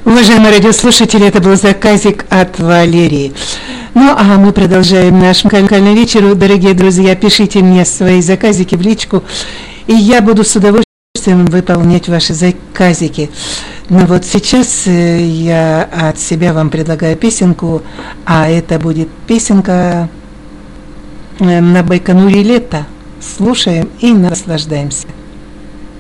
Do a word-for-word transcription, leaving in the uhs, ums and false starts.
Уважаемые радиослушатели, это был заказик от Валерии. Ну, а мы продолжаем наш музыкальный вечер. Дорогие друзья, пишите мне свои заказики в личку, и я буду с удовольствием выполнять ваши заказики. Но вот сейчас я от себя вам предлагаю песенку, а это будет песенка на Байконуре «Лето». Слушаем и наслаждаемся.